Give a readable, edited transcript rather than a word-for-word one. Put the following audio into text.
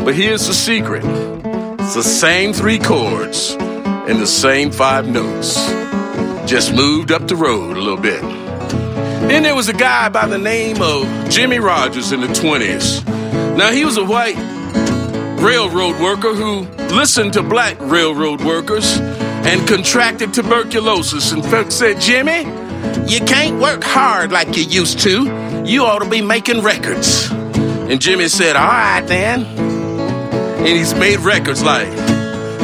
But here's the secret. It's the same 3 chords and the same 5 notes. Just moved up the road a little bit. Then there was a guy by the name of Jimmy Rogers in the 20s. Now, he was a white railroad worker who listened to black railroad workers and contracted tuberculosis. And folks said, Jimmy, you can't work hard like you used to. You ought to be making records. And Jimmy said, all right, then. And he's made records like